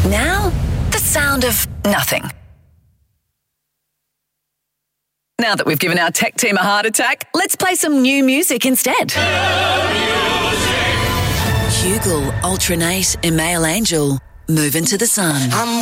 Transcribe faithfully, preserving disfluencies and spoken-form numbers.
Now, the sound of nothing. Now that we've given our tech team a heart attack, let's play some new music instead. Hugel, Ultranate, Email Angel, Move Into the Sun. I'm